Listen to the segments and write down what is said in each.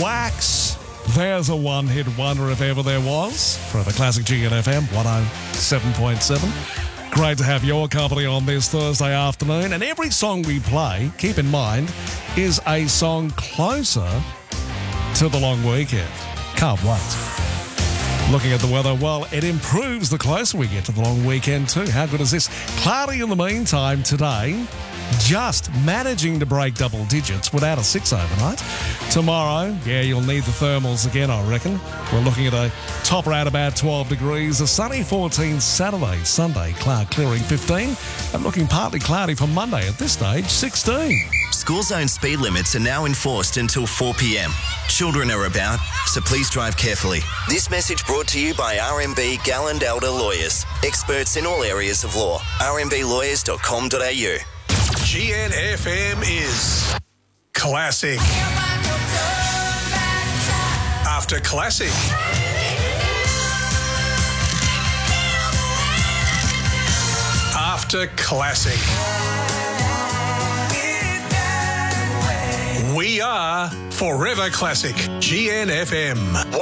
Wax. There's a one-hit wonder if ever there was. For the classic GNFM 107.7. Great to have your company on this Thursday afternoon. And every song we play, keep in mind, is a song closer to the long weekend. Can't wait. Looking at the weather, well, it improves the closer we get to the long weekend too. How good is this? Cloudy in the meantime today. Just managing to break double digits without a 6 overnight. Tomorrow, you'll need the thermals again, I reckon. We're looking at a top around about 12 degrees. A sunny 14 Saturday, Sunday, cloud clearing 15. And looking partly cloudy for Monday at this stage, 16. School zone speed limits are now enforced until 4 p.m. Children are about, so please drive carefully. This message brought to you by RMB Galland Elder Lawyers. Experts in all areas of law. rmblawyers.com.au. GNFM is classic. After classic. After classic. We are Forever Classic. GNFM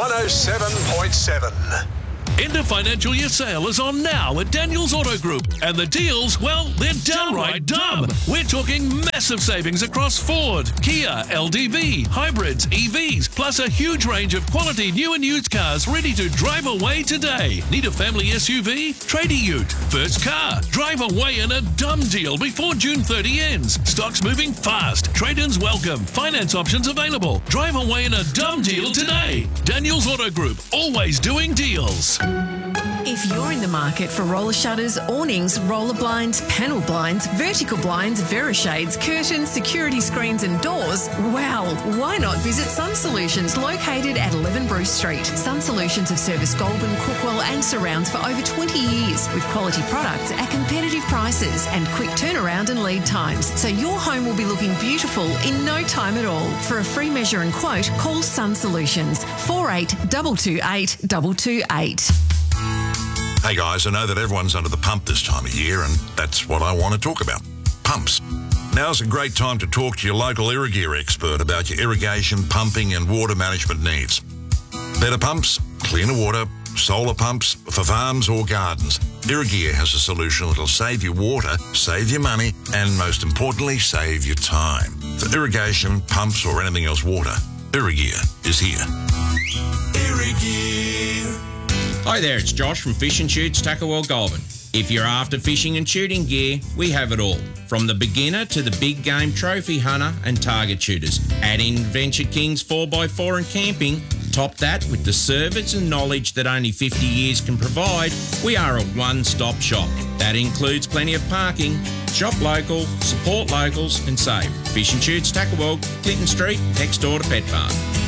107.7. End of financial year sale is on now at Daniels Auto Group. And the deals, well, they're downright dumb. We're talking massive savings across Ford, Kia, LDV, hybrids, EVs, plus a huge range of quality new and used cars ready to drive away today. Need a family SUV? Trade a ute. First car. Drive away in a dumb deal before June 30 ends. Stock's moving fast. Trade-ins welcome. Finance options available. Drive away in a dumb deal today. Daniels Auto Group, always doing deals. If you're in the market for roller shutters, awnings, roller blinds, panel blinds, vertical blinds, Verishades, curtains, security screens and doors, well, why not visit Sun Solutions, located at 11 Bruce Street. Sun Solutions have serviced Goulburn, Crookwell and surrounds for over 20 years with quality products at competitive prices and quick turnaround and lead times. So your home will be looking beautiful in no time at all. For a free measure and quote, call Sun Solutions 4822 228. Hey guys, I know that everyone's under the pump this time of year, and that's what I want to talk about. Pumps. Now's a great time to talk to your local Irrigear expert about your irrigation, pumping and water management needs. Better pumps, cleaner water, solar pumps for farms or gardens. Irrigear has a solution that'll save you water, save you money, and most importantly, save you time. For irrigation, pumps or anything else water, Irrigear is here. Irrigear. Hi there, it's Josh from Fish and Shoots, Tuckerwell, Goulburn. If you're after fishing and shooting gear, we have it all. From the beginner to the big game trophy hunter and target shooters. Add in Venture Kings 4x4 and camping. Top that with the service and knowledge that only 50 years can provide. We are a one-stop shop. That includes plenty of parking. Shop local, support locals and save. Fish and Shoots, Tuckerwell, Clinton Street, next door to Pet Farm.